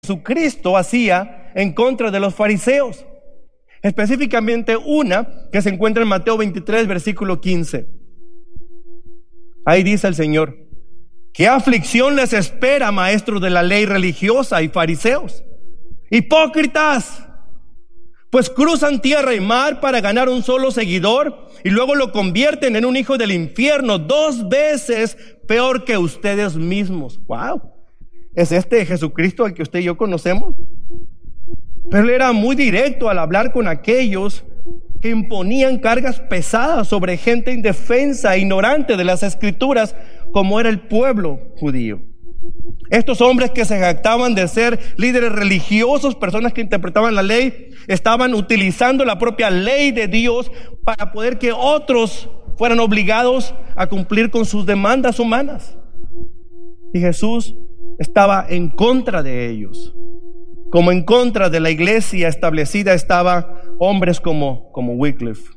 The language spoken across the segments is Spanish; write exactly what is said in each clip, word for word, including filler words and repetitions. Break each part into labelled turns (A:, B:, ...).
A: Jesucristo hacía en contra de los fariseos. Específicamente una que se encuentra en Mateo veintitrés, versículo quince. Ahí dice el Señor: ¿qué aflicción les espera, maestros de la ley religiosa y fariseos? Hipócritas, pues cruzan tierra y mar para ganar un solo seguidor y luego lo convierten en un hijo del infierno, dos veces peor que ustedes mismos. Wow, ¿es este Jesucristo al que usted y yo conocemos? Pero él era muy directo al hablar con aquellos que imponían cargas pesadas sobre gente indefensa, ignorante de las Escrituras, como era el pueblo judío. Estos hombres que se jactaban de ser líderes religiosos, personas que interpretaban la ley, estaban utilizando la propia ley de Dios para poder que otros fueran obligados a cumplir con sus demandas humanas. Y Jesús estaba en contra de ellos, como en contra de la iglesia establecida estaba hombres como, como Wycliffe.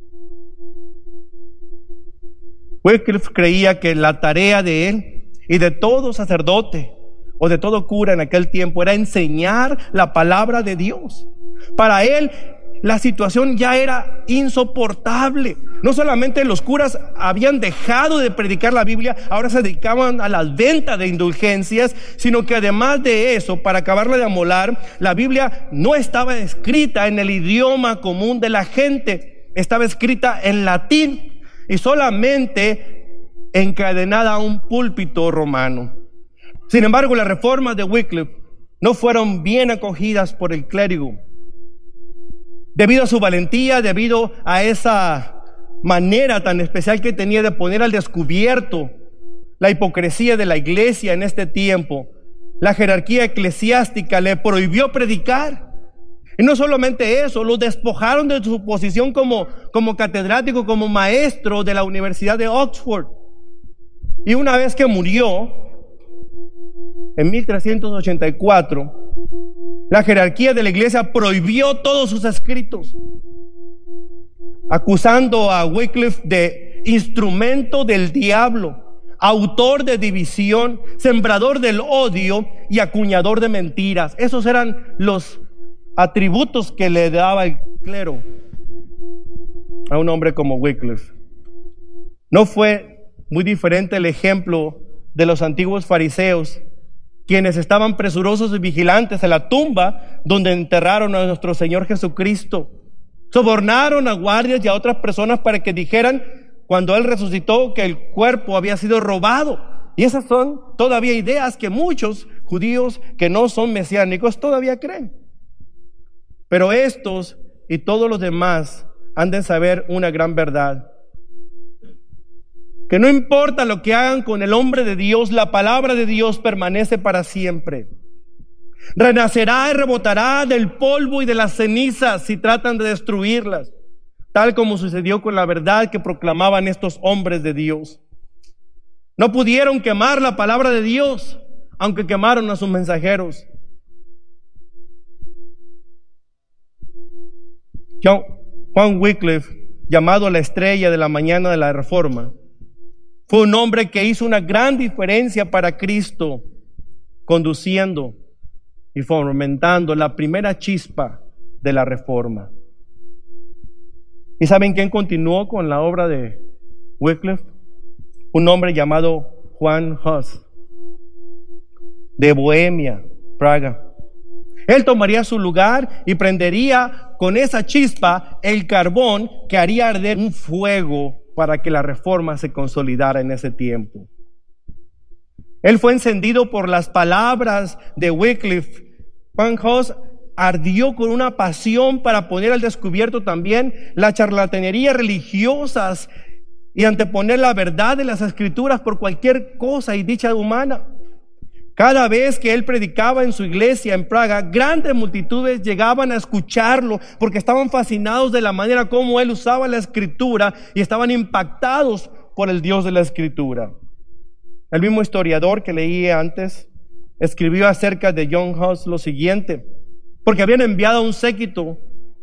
A: Wycliffe creía que la tarea de él y de todo sacerdote o de todo cura en aquel tiempo era enseñar la palabra de Dios. Para él la situación ya era insoportable. No solamente los curas habían dejado de predicar la Biblia, ahora se dedicaban a la venta de indulgencias, sino que además de eso, para acabarla de amolar, la Biblia no estaba escrita en el idioma común de la gente, estaba escrita en latín y solamente encadenada a un púlpito romano. Sin embargo, las reformas de Wycliffe no fueron bien acogidas por el clérigo. Debido a su valentía, debido a esa manera tan especial que tenía de poner al descubierto la hipocresía de la iglesia en este tiempo, la jerarquía eclesiástica le prohibió predicar. Y no solamente eso, lo despojaron de su posición como, como catedrático, como maestro de la Universidad de Oxford. Y una vez que murió, en mil trescientos ochenta y cuatro, la jerarquía de la iglesia prohibió todos sus escritos, acusando a Wycliffe de instrumento del diablo, autor de división, sembrador del odio y acuñador de mentiras. Esos eran los atributos que le daba el clero a un hombre como Wycliffe. No fue muy diferente el ejemplo de los antiguos fariseos, quienes estaban presurosos y vigilantes en la tumba donde enterraron a nuestro Señor Jesucristo. Sobornaron a guardias y a otras personas para que dijeran cuando Él resucitó que el cuerpo había sido robado. Y esas son todavía ideas que muchos judíos que no son mesiánicos todavía creen. Pero estos y todos los demás han de saber una gran verdad: que no importa lo que hagan con el hombre de Dios, la palabra de Dios permanece para siempre. Renacerá y rebotará del polvo y de las cenizas si tratan de destruirlas, tal como sucedió con la verdad que proclamaban estos hombres de Dios. No pudieron quemar la palabra de Dios, aunque quemaron a sus mensajeros. Juan Wycliffe, llamado la estrella de la mañana de la Reforma, fue un hombre que hizo una gran diferencia para Cristo, conduciendo y fomentando la primera chispa de la Reforma. ¿Y saben quién continuó con la obra de Wycliffe? Un hombre llamado Juan Hus, de Bohemia, Praga. Él tomaría su lugar y prendería con esa chispa el carbón que haría arder un fuego para que la Reforma se consolidara en ese tiempo. Él fue encendido por las palabras de Wycliffe. Juan Hus ardió con una pasión para poner al descubierto también la charlatanería religiosas y anteponer la verdad de las Escrituras por cualquier cosa y dicha humana. Cada vez que él predicaba en su iglesia en Praga, grandes multitudes llegaban a escucharlo porque estaban fascinados de la manera como él usaba la Escritura y estaban impactados por el Dios de la Escritura. El mismo historiador que leí antes escribió acerca de John Hus lo siguiente: porque habían enviado un séquito,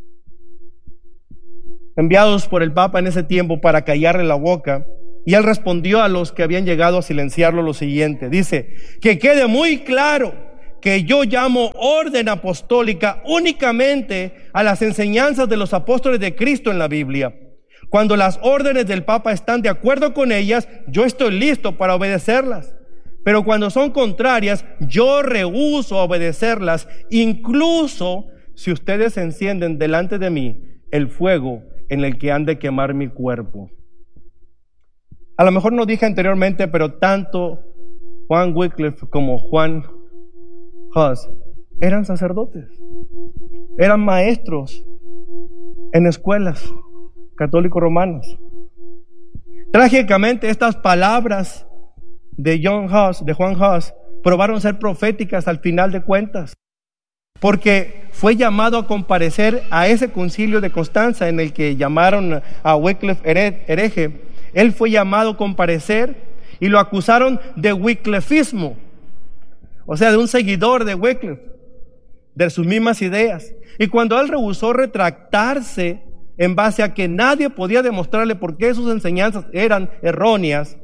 A: enviados por el Papa en ese tiempo para callarle la boca. Y él respondió a los que habían llegado a silenciarlo lo siguiente: dice, que quede muy claro que yo llamo orden apostólica únicamente a las enseñanzas de los apóstoles de Cristo en la Biblia. Cuando las órdenes del Papa están de acuerdo con ellas, yo estoy listo para obedecerlas. Pero cuando son contrarias, yo rehúso obedecerlas, incluso si ustedes encienden delante de mí el fuego en el que han de quemar mi cuerpo. A lo mejor no dije anteriormente, pero tanto Juan Wycliffe como Juan Hus eran sacerdotes, eran maestros en escuelas católicos romanas. Trágicamente, estas palabras de John Hus, de Juan Hus, probaron ser proféticas al final de cuentas, porque fue llamado a comparecer a ese concilio de Constanza en el que llamaron a Wycliffe hereje. Él fue llamado a comparecer y lo acusaron de wyclifismo, o sea, de un seguidor de Wycliffe, de sus mismas ideas. Y cuando él rehusó retractarse en base a que nadie podía demostrarle por qué sus enseñanzas eran erróneas,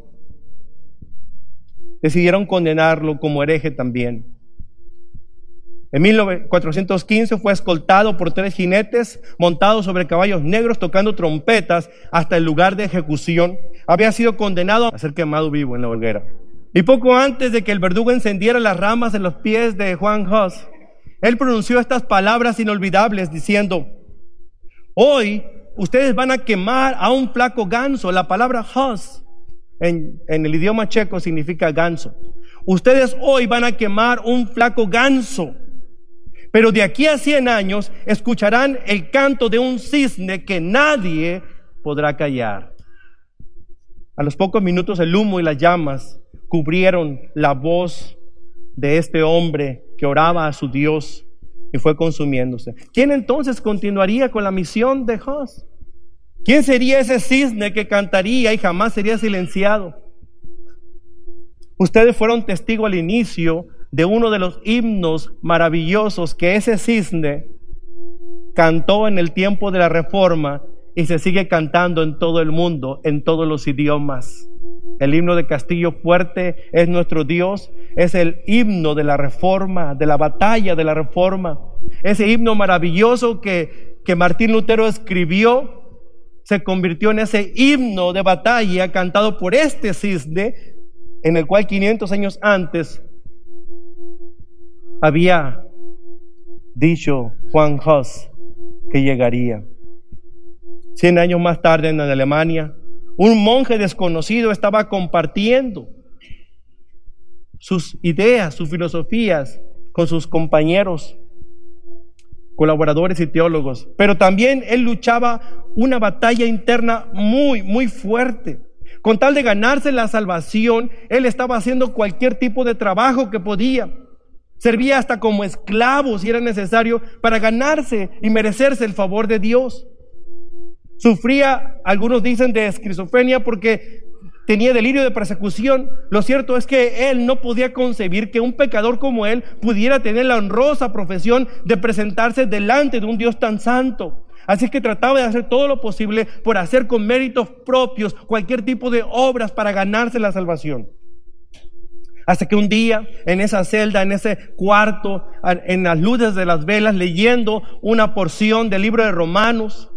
A: decidieron condenarlo como hereje también. En mil cuatrocientos quince fue escoltado por tres jinetes montados sobre caballos negros tocando trompetas hasta el lugar de ejecución. Había sido condenado a ser quemado vivo en la hoguera. Y poco antes de que el verdugo encendiera las ramas en los pies de Juan Hus, él pronunció estas palabras inolvidables diciendo: hoy ustedes van a quemar a un flaco ganso. La palabra Hus en, en el idioma checo significa ganso. Ustedes hoy van a quemar un flaco ganso, pero de aquí a cien años escucharán el canto de un cisne que nadie podrá callar. A los pocos minutos el humo y las llamas cubrieron la voz de este hombre que oraba a su Dios y fue consumiéndose. ¿Quién entonces continuaría con la misión de Hus? ¿Quién sería ese cisne que cantaría y jamás sería silenciado? Ustedes fueron testigos al inicio de uno de los himnos maravillosos que ese cisne cantó en el tiempo de la Reforma y se sigue cantando en todo el mundo, en todos los idiomas. El himno de Castillo Fuerte es nuestro Dios, es el himno de la Reforma, de la batalla de la Reforma. Ese himno maravilloso que, que Martín Lutero escribió se convirtió en ese himno de batalla cantado por este cisne, en el cual quinientos años antes había dicho Juan Hus que llegaría. Cien años más tarde, en Alemania, un monje desconocido estaba compartiendo sus ideas, sus filosofías con sus compañeros, colaboradores y teólogos, pero también él luchaba una batalla interna muy, muy fuerte. Con tal de ganarse la salvación, él estaba haciendo cualquier tipo de trabajo que podía. Servía hasta como esclavo si era necesario para ganarse y merecerse el favor de Dios. Sufría, algunos dicen, de esquizofrenia porque tenía delirio de persecución. Lo cierto es que él no podía concebir que un pecador como él pudiera tener la honrosa profesión de presentarse delante de un Dios tan santo. Así que trataba de hacer todo lo posible por hacer con méritos propios cualquier tipo de obras para ganarse la salvación. Hasta que un día, en esa celda, en ese cuarto, en las luces de las velas, leyendo una porción del libro de Romanos,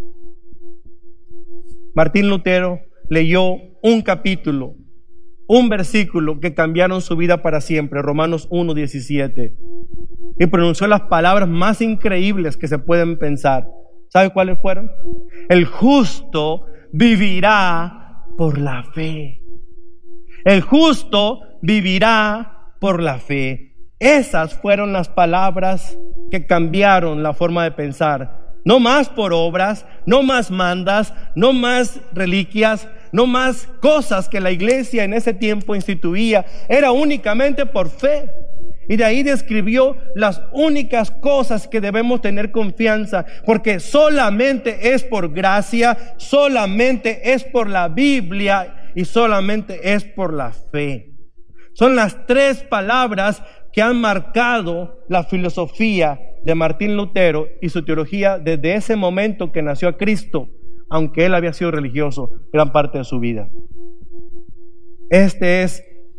A: Martín Lutero leyó un capítulo, un versículo que cambiaron su vida para siempre, Romanos uno diecisiete, y pronunció las palabras más increíbles que se pueden pensar. ¿Sabe cuáles fueron? El justo vivirá por la fe. El justo vivirá por la fe. Esas fueron las palabras que cambiaron la forma de pensar. No más por obras, no más mandas, no más reliquias, no más cosas que la iglesia en ese tiempo instituía. Era únicamente por fe. Y de ahí describió las únicas cosas que debemos tener confianza, porque solamente es por gracia, solamente es por la Biblia y solamente es por la fe. Son las tres palabras que han marcado la filosofía de Martín Lutero y su teología desde ese momento que nació a Cristo, aunque él había sido religioso gran parte de su vida. Este es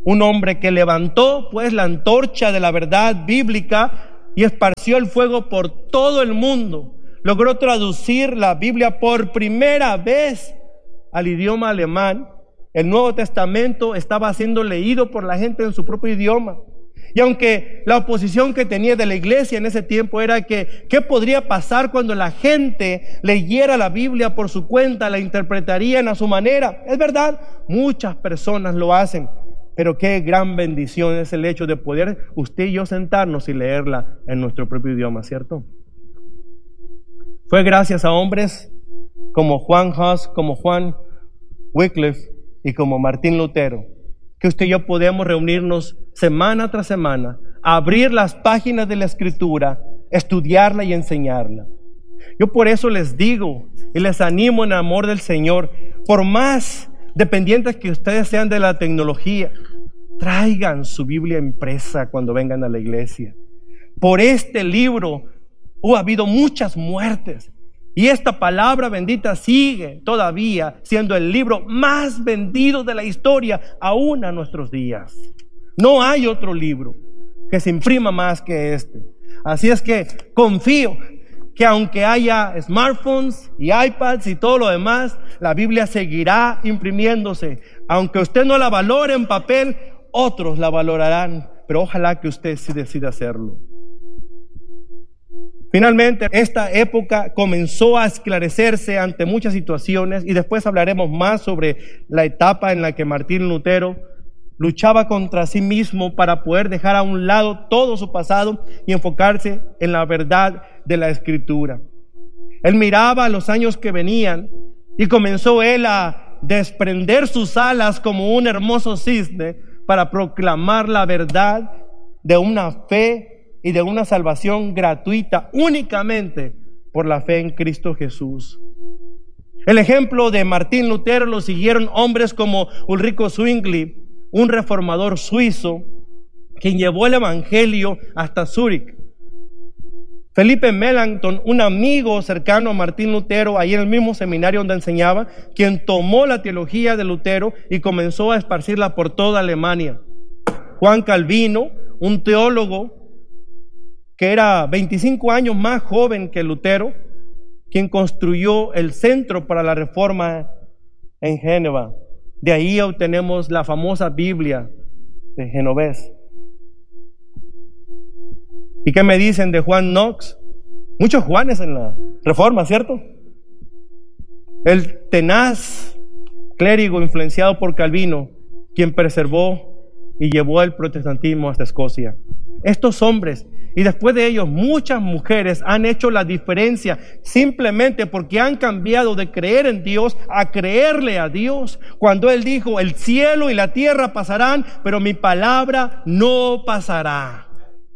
A: Un hombre que levantó pues la antorcha de la verdad bíblica y esparció el fuego por todo el mundo. Logró traducir la Biblia por primera vez al idioma alemán. El Nuevo Testamento estaba siendo leído por la gente en su propio idioma. Y aunque la oposición que tenía de la iglesia en ese tiempo era que ¿qué podría pasar cuando la gente leyera la Biblia por su cuenta, la interpretarían a su manera? Es verdad, muchas personas lo hacen, pero qué gran bendición es el hecho de poder usted y yo sentarnos y leerla en nuestro propio idioma, ¿cierto? Fue gracias a hombres como Juan Hus, como Juan Wycliffe y como Martín Lutero que usted y yo podemos reunirnos semana tras semana, abrir las páginas de la Escritura, estudiarla y enseñarla. Yo por eso les digo y les animo en el amor del Señor, por más dependientes que ustedes sean de la tecnología, traigan su Biblia impresa cuando vengan a la iglesia. Por este libro uh, ha habido muchas muertes. Y esta palabra bendita sigue todavía siendo el libro más vendido de la historia, aún a nuestros días. No hay otro libro que se imprima más que este. Así es que confío que aunque haya smartphones y iPads y todo lo demás, la Biblia seguirá imprimiéndose. Aunque usted no la valore en papel, otros la valorarán. Pero ojalá que usted sí decida hacerlo. Finalmente, esta época comenzó a esclarecerse ante muchas situaciones y después hablaremos más sobre la etapa en la que Martín Lutero luchaba contra sí mismo para poder dejar a un lado todo su pasado y enfocarse en la verdad de la Escritura. Él miraba los años que venían y comenzó él a desprender sus alas como un hermoso cisne para proclamar la verdad de una fe y de una salvación gratuita únicamente por la fe en Cristo Jesús. El ejemplo de Martín Lutero lo siguieron hombres como Ulrico Zwingli, un reformador suizo, quien llevó el evangelio hasta Zúrich. Felipe Melanchthon, un amigo cercano a Martín Lutero, ahí en el mismo seminario donde enseñaba, quien tomó la teología de Lutero y comenzó a esparcirla por toda Alemania. Juan Calvino, un teólogo que era veinticinco años más joven que Lutero, quien construyó el Centro para la Reforma en Génova. De ahí obtenemos la famosa Biblia de Genovés. ¿Y qué me dicen de Juan Knox? Muchos Juanes en la Reforma, ¿cierto? El tenaz clérigo influenciado por Calvino, quien preservó y llevó el protestantismo hasta Escocia. Estos hombres, y después de ellos muchas mujeres, han hecho la diferencia simplemente porque han cambiado de creer en Dios a creerle a Dios. Cuando Él dijo, el cielo y la tierra pasarán, pero mi palabra no pasará.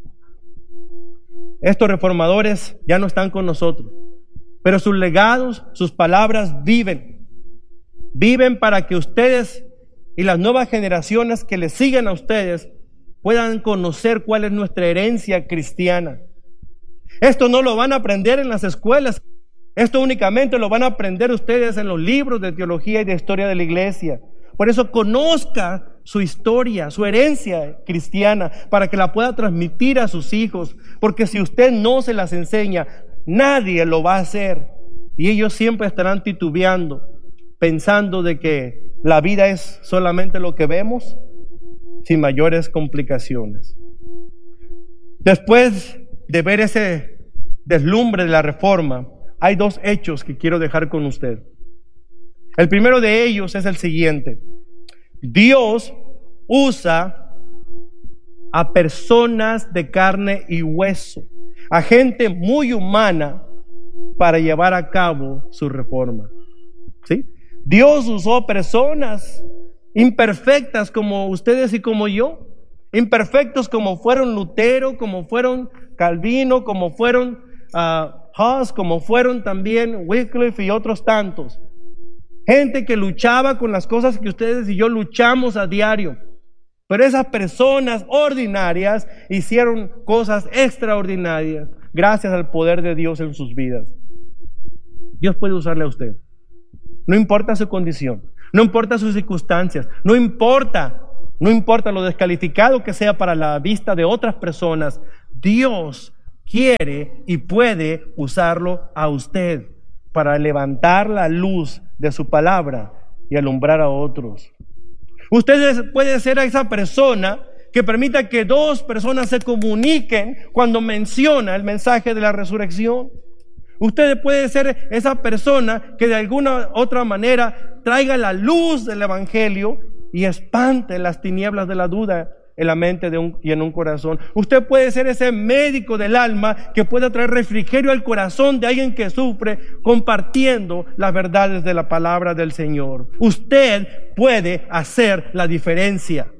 A: Estos reformadores ya no están con nosotros, pero sus legados, sus palabras viven. Viven para que ustedes y las nuevas generaciones que les siguen a ustedes puedan conocer cuál es nuestra herencia cristiana. Esto no lo van a aprender en las escuelas. Esto únicamente lo van a aprender ustedes en los libros de teología y de historia de la iglesia. Por eso conozca su historia, su herencia cristiana, para que la pueda transmitir a sus hijos. Porque si usted no se las enseña, nadie lo va a hacer. Y ellos siempre estarán titubeando, pensando de que la vida es solamente lo que vemos, sin mayores complicaciones. Después de ver ese deslumbre de la Reforma, hay dos hechos que quiero dejar con usted. El primero de ellos es el siguiente: Dios usa a personas de carne y hueso, a gente muy humana, para llevar a cabo su reforma. ¿Sí? Dios usó personas imperfectas como ustedes y como yo, imperfectos como fueron Lutero, como fueron Calvino, como fueron uh, Hus, como fueron también Wycliffe y otros tantos. Gente que luchaba con las cosas que ustedes y yo luchamos a diario. Pero esas personas ordinarias hicieron cosas extraordinarias gracias al poder de Dios en sus vidas. Dios puede usarle a usted. No importa su condición, no importa sus circunstancias, no importa No importa lo descalificado que sea para la vista de otras personas, Dios quiere y puede usarlo a usted para levantar la luz de su palabra y alumbrar a otros. Usted puede ser esa persona que permita que dos personas se comuniquen cuando menciona el mensaje de la resurrección. Usted puede ser esa persona que de alguna otra manera traiga la luz del evangelio y espante las tinieblas de la duda en la mente de un, y en un corazón. Usted puede ser ese médico del alma que pueda traer refrigerio al corazón de alguien que sufre, compartiendo las verdades de la palabra del Señor. Usted puede hacer la diferencia.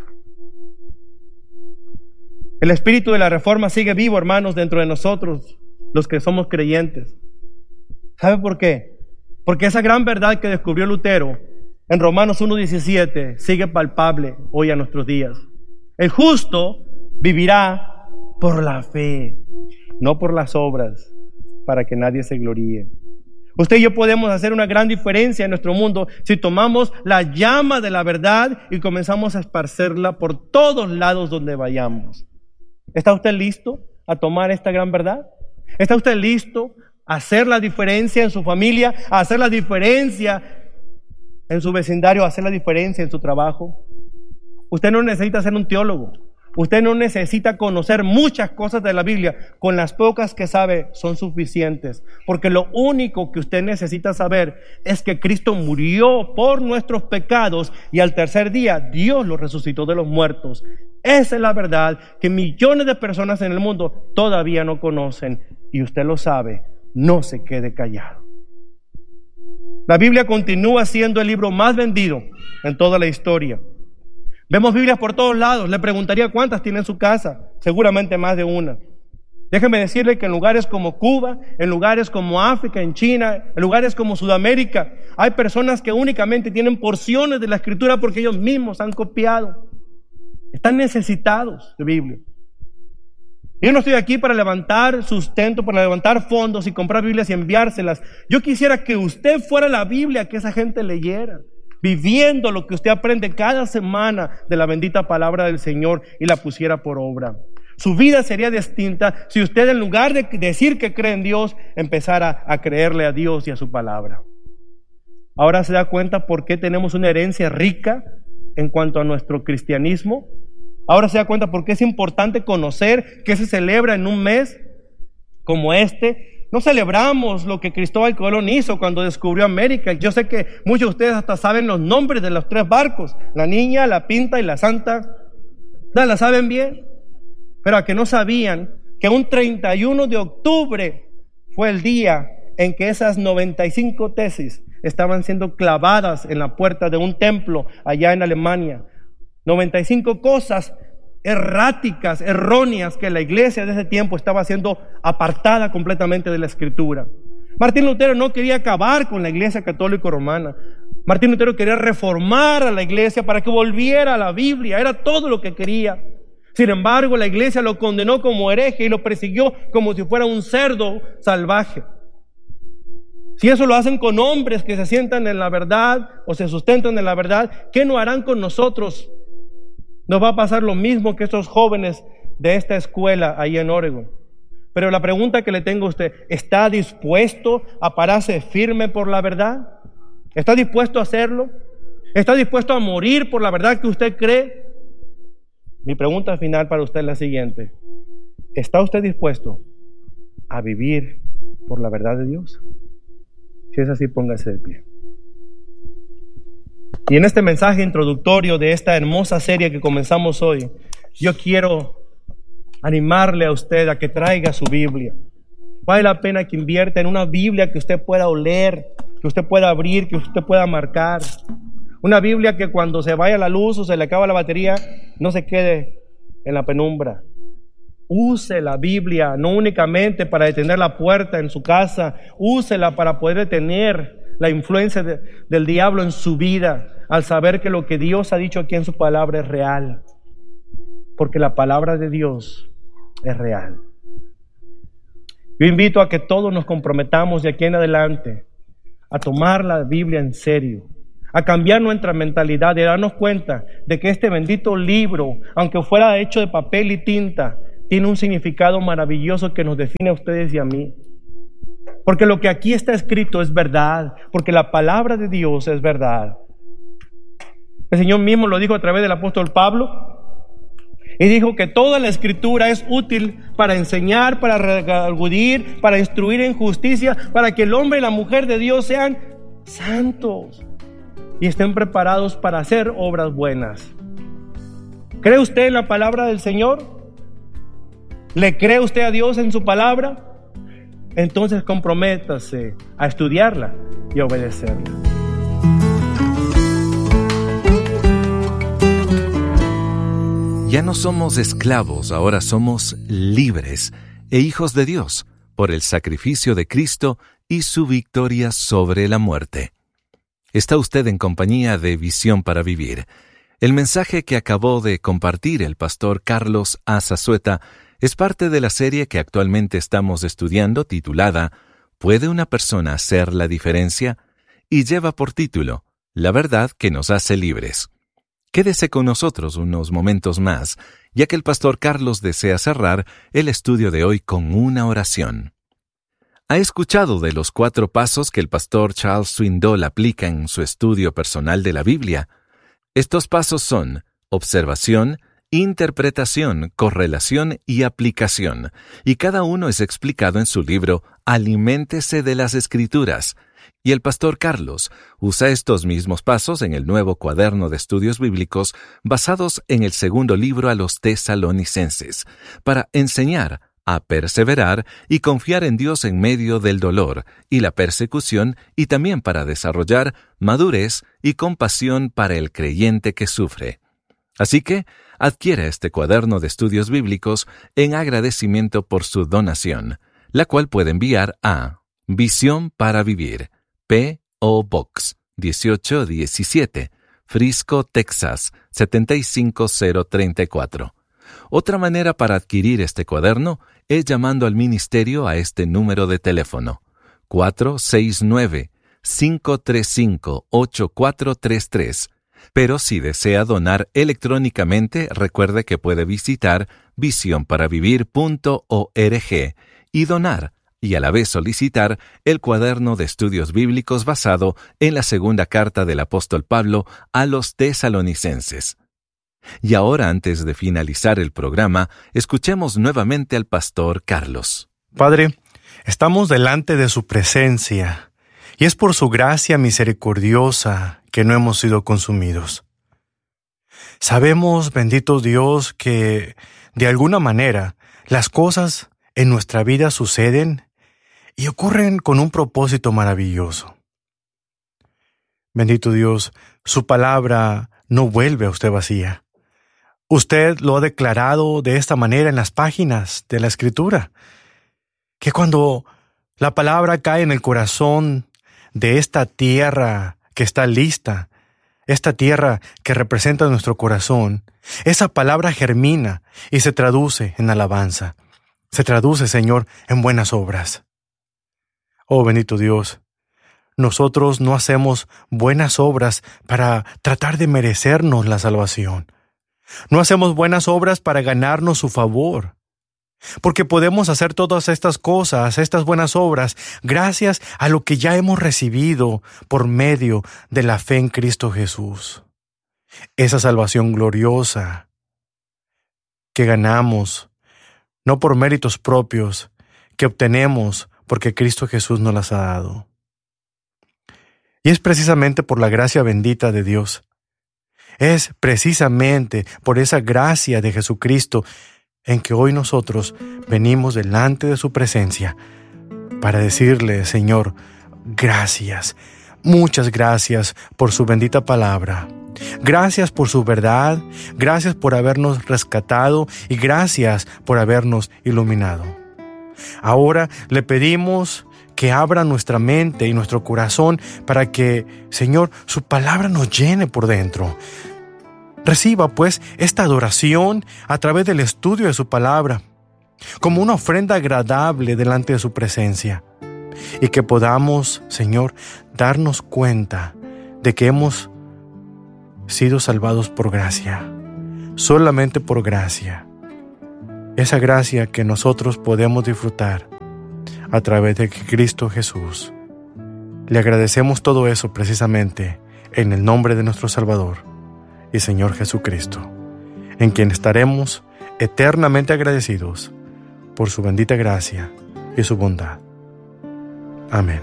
A: El espíritu de la reforma sigue vivo, hermanos, dentro de nosotros, los que somos creyentes. ¿Sabe por qué? Porque esa gran verdad que descubrió Lutero en Romanos uno diecisiete sigue palpable hoy a nuestros días. El justo vivirá por la fe, no por las obras, para que nadie se gloríe. Usted y yo podemos hacer una gran diferencia en nuestro mundo si tomamos la llama de la verdad y comenzamos a esparcerla por todos lados donde vayamos. ¿Está usted listo a tomar esta gran verdad? ¿Está usted listo a hacer la diferencia en su familia, a hacer la diferencia en su vecindario, a hacer la diferencia en su trabajo? Usted no necesita ser un teólogo. Usted no necesita conocer muchas cosas de la Biblia. Con las pocas que sabe son suficientes. Porque lo único que usted necesita saber es que Cristo murió por nuestros pecados y al tercer día Dios lo resucitó de los muertos. Esa es la verdad que millones de personas en el mundo todavía no conocen. Y usted lo sabe. No se quede callado. La Biblia continúa siendo el libro más vendido en toda la historia. Vemos Biblias por todos lados. Le preguntaría cuántas tiene en su casa. Seguramente más de una. Déjeme decirle que en lugares como Cuba, en lugares como África, en China, en lugares como Sudamérica, hay personas que únicamente tienen porciones de la Escritura porque ellos mismos han copiado. Están necesitados de Biblia. Yo no estoy aquí para levantar sustento, para levantar fondos y comprar Biblias y enviárselas. Yo quisiera que usted fuera la Biblia que esa gente leyera, viviendo lo que usted aprende cada semana de la bendita palabra del Señor y la pusiera por obra. Su vida sería distinta si usted, en lugar de decir que cree en Dios, empezara a creerle a Dios y a su palabra. Ahora se da cuenta por qué tenemos una herencia rica en cuanto a nuestro cristianismo. Ahora se da cuenta por qué es importante conocer qué se celebra en un mes como este. No celebramos lo que Cristóbal Colón hizo cuando descubrió América. Yo sé que muchos de ustedes hasta saben los nombres de los tres barcos: la Niña, la Pinta y la Santa. ¿No la saben bien? Pero a que no sabían que un treinta y uno de octubre fue el día en que esas noventa y cinco tesis estaban siendo clavadas en la puerta de un templo allá en Alemania. noventa y cinco cosas erráticas, erróneas, que la iglesia de ese tiempo estaba siendo apartada completamente de la Escritura. Martín Lutero no quería acabar con la iglesia católica romana. Martín Lutero quería reformar a la iglesia para que volviera a la Biblia. Era todo lo que quería. Sin embargo, la iglesia lo condenó como hereje y lo persiguió como si fuera un cerdo salvaje. Si eso lo hacen con hombres que se sientan en la verdad o se sustentan en la verdad, ¿qué no harán con nosotros? Nos va a pasar lo mismo que estos jóvenes de esta escuela ahí en Oregon. Pero la pregunta que le tengo a usted: ¿está dispuesto a pararse firme por la verdad? ¿Está dispuesto a hacerlo? ¿Está dispuesto a morir por la verdad que usted cree? Mi pregunta final para usted es la siguiente: ¿está usted dispuesto a vivir por la verdad de Dios? Si es así, póngase de pie. Y en este mensaje introductorio de esta hermosa serie que comenzamos hoy, yo quiero animarle a usted a que traiga su Biblia. Vale la pena que invierta en una Biblia que usted pueda oler, que usted pueda abrir, que usted pueda marcar. Una Biblia que cuando se vaya la luz o se le acaba la batería, no se quede en la penumbra. Use la Biblia no únicamente para detener la puerta en su casa, úsela para poder detener la influencia de, del diablo en su vida, al saber que lo que Dios ha dicho aquí en su palabra es real. Porque la palabra de Dios es real. Yo invito a que todos nos comprometamos de aquí en adelante a tomar la Biblia en serio, a cambiar nuestra mentalidad, de darnos cuenta de que este bendito libro, aunque fuera hecho de papel y tinta, tiene un significado maravilloso que nos define a ustedes y a mí. Porque lo que aquí está escrito es verdad, porque la palabra de Dios es verdad. El Señor mismo lo dijo a través del apóstol Pablo, y dijo que toda la escritura es útil para enseñar, para redarguir, para instruir en justicia, para que el hombre y la mujer de Dios sean santos y estén preparados para hacer obras buenas. ¿Cree usted en la palabra del Señor? ¿Le cree usted a Dios en su palabra? Entonces comprométase a estudiarla y a obedecerla.
B: Ya no somos esclavos, ahora somos libres e hijos de Dios por el sacrificio de Cristo y su victoria sobre la muerte. Está usted en compañía de Visión para Vivir. El mensaje que acabó de compartir el pastor Carlos A. Zazueta es parte de la serie que actualmente estamos estudiando titulada ¿Puede una persona hacer la diferencia? Y lleva por título La verdad que nos hace libres. Quédese con nosotros unos momentos más, ya que el pastor Carlos desea cerrar el estudio de hoy con una oración. ¿Ha escuchado de los cuatro pasos que el pastor Charles Swindoll aplica en su estudio personal de la Biblia? Estos pasos son observación, interpretación, correlación y aplicación, y cada uno es explicado en su libro Aliméntese de las Escrituras. Y el pastor Carlos usa estos mismos pasos en el nuevo cuaderno de estudios bíblicos basados en el segundo libro a los tesalonicenses, para enseñar a perseverar y confiar en Dios en medio del dolor y la persecución, y también para desarrollar madurez y compasión para el creyente que sufre. Así que, adquiera este cuaderno de estudios bíblicos en agradecimiento por su donación, la cual puede enviar a Visión para Vivir, P O Box dieciocho diecisiete, Frisco, Texas setenta y cinco cero treinta y cuatro. Otra manera para adquirir este cuaderno es llamando al ministerio a este número de teléfono cuatro seis nueve, cinco tres cinco, ocho cuatro tres tres. Pero si desea donar electrónicamente, recuerde que puede visitar visión para vivir punto org y donar, y a la vez solicitar el cuaderno de estudios bíblicos basado en la segunda carta del apóstol Pablo a los tesalonicenses. Y ahora, antes de finalizar el programa, escuchemos nuevamente al pastor Carlos.
C: Padre, estamos delante de su presencia, y es por su gracia misericordiosa que no hemos sido consumidos. Sabemos, bendito Dios, que de alguna manera las cosas en nuestra vida suceden y ocurren con un propósito maravilloso. Bendito Dios, su palabra no vuelve a usted vacía. Usted lo ha declarado de esta manera en las páginas de la Escritura, que cuando la palabra cae en el corazón de esta tierra que está lista, esta tierra que representa nuestro corazón, esa palabra germina y se traduce en alabanza. Se traduce, Señor, en buenas obras. Oh, bendito Dios, nosotros no hacemos buenas obras para tratar de merecernos la salvación. No hacemos buenas obras para ganarnos su favor, porque podemos hacer todas estas cosas, estas buenas obras, gracias a lo que ya hemos recibido por medio de la fe en Cristo Jesús. Esa salvación gloriosa que ganamos, no por méritos propios, que obtenemos porque Cristo Jesús nos las ha dado. Y es precisamente por la gracia bendita de Dios. Es precisamente por esa gracia de Jesucristo en que hoy nosotros venimos delante de su presencia para decirle, Señor, gracias, muchas gracias por su bendita palabra. Gracias por su verdad, gracias por habernos rescatado y gracias por habernos iluminado. Ahora le pedimos que abra nuestra mente y nuestro corazón para que, Señor, su palabra nos llene por dentro. Reciba, pues, esta adoración a través del estudio de su palabra, como una ofrenda agradable delante de su presencia, y que podamos, Señor, darnos cuenta de que hemos sido salvados por gracia, solamente por gracia. Esa gracia que nosotros podemos disfrutar a través de Cristo Jesús. Le agradecemos todo eso precisamente en el nombre de nuestro Salvador y Señor Jesucristo, en quien estaremos eternamente agradecidos por su bendita gracia y su bondad. Amén.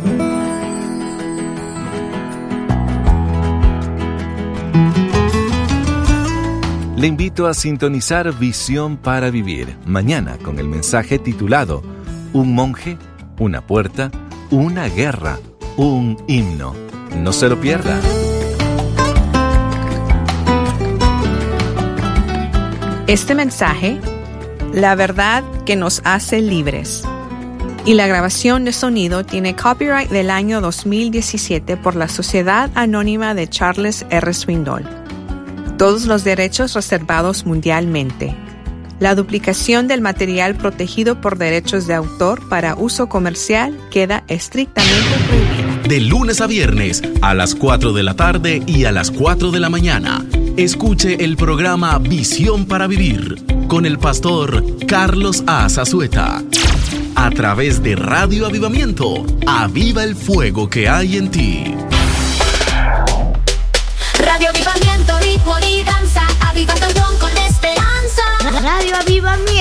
B: Le invito a sintonizar Visión para Vivir mañana con el mensaje titulado Un monje, una puerta, una guerra, un himno. No se lo pierda.
D: Este mensaje, la verdad que nos hace libres, y la grabación de sonido tiene copyright del año dos mil diecisiete por la Sociedad Anónima de Charles R. Swindoll. Todos los derechos reservados mundialmente. La duplicación del material protegido por derechos de autor para uso comercial queda estrictamente prohibida.
E: De lunes a viernes, a las cuatro de la tarde y a las cuatro de la mañana. Escuche el programa Visión para Vivir con el pastor Carlos A. Zazueta. A través de Radio Avivamiento, aviva el fuego que hay en ti.
F: Radio Avivamiento, ritmo y danza, avivando con esperanza. Radio Avivamiento.